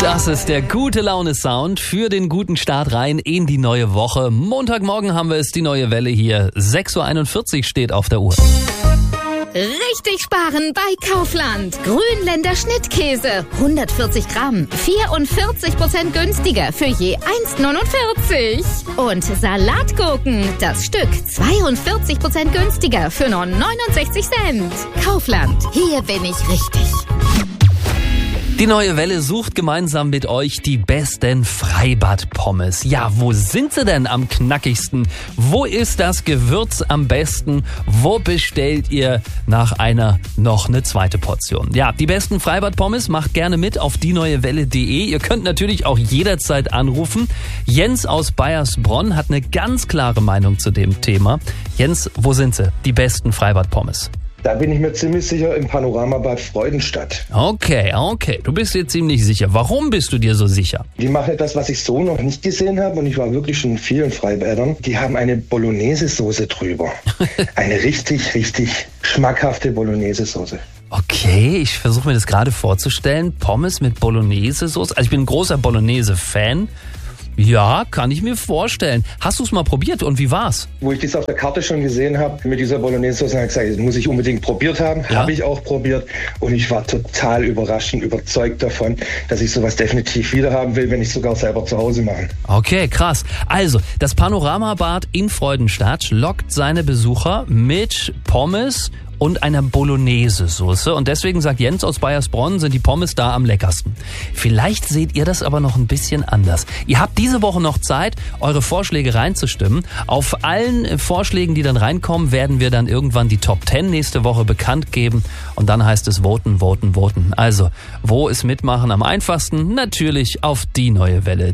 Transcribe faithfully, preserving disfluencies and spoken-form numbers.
Das ist der gute Laune-Sound für den guten Start rein in die neue Woche. Montagmorgen haben wir es, die neue Welle hier. sechs Uhr einundvierzig steht auf der Uhr. Richtig sparen bei Kaufland. Grünländer Schnittkäse. hundertvierzig Gramm. vierundvierzig Prozent günstiger für je eins neunundvierzig. Und Salatgurken. Das Stück zweiundvierzig Prozent günstiger für nur neunundsechzig Cent. Kaufland. Hier bin ich richtig. Die neue Welle sucht gemeinsam mit euch die besten Freibad-Pommes. Ja, wo sind sie denn am knackigsten? Wo ist das Gewürz am besten? Wo bestellt ihr nach einer noch eine zweite Portion? Ja, die besten Freibad-Pommes macht gerne mit auf die neue welle punkt de. Ihr könnt natürlich auch jederzeit anrufen. Jens aus Baiersbronn hat eine ganz klare Meinung zu dem Thema. Jens, wo sind sie? Die besten Freibad-Pommes? Da bin ich mir ziemlich sicher im Panoramabad Freudenstadt. Okay, okay. Du bist dir ziemlich sicher. Warum bist du dir so sicher? Die machen etwas, was ich so noch nicht gesehen habe, und ich war wirklich schon in vielen Freibädern. Die haben eine Bolognese-Soße drüber. Eine richtig, richtig schmackhafte Bolognese-Soße. Okay, ich versuche mir das gerade vorzustellen. Pommes mit Bolognese-Soße. Also ich bin ein großer Bolognese-Fan. Ja, kann ich mir vorstellen. Hast du es mal probiert und wie war's? Wo ich das auf der Karte schon gesehen habe mit dieser Bolognese-Soße, habe ich gesagt, das muss ich unbedingt probiert haben. Ja? Habe ich auch probiert und ich war total überrascht und überzeugt davon, dass ich sowas definitiv wieder haben will, wenn ich sogar selber zu Hause mache. Okay, krass. Also, das Panoramabad in Freudenstadt lockt seine Besucher mit Pommes und einer Bolognese-Soße. Und deswegen sagt Jens aus Baiersbronn, sind die Pommes da am leckersten. Vielleicht seht ihr das aber noch ein bisschen anders. Ihr habt diese Woche noch Zeit, eure Vorschläge reinzustimmen. Auf allen Vorschlägen, die dann reinkommen, werden wir dann irgendwann die Top zehn nächste Woche bekannt geben. Und dann heißt es voten, voten, voten. Also, wo ist Mitmachen am einfachsten? Natürlich auf die neue Welle.